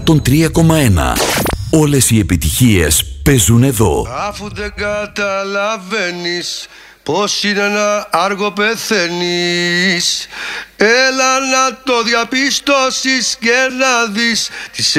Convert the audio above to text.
103,1. Όλες οι επιτυχίες παίζουν εδώ. Αφού δεν καταλαβαίνεις πως είναι να άργο πεθαίνεις, έλα να το διαπιστώσεις και να δεις τις